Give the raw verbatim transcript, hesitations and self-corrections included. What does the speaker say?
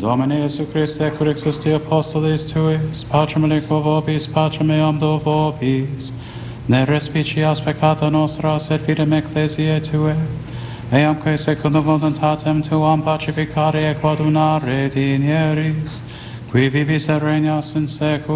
Domine Iesu Christe, cur exusti apostolis tuis, pacem aliquo vobis, pacem eam do vobis, ne respicias peccata nostra, sed fidem ecclesiae Tuae, eamque secundum voluntatem Tuam pacificare et coadunare dinieris, qui vivis et regnas in seculum,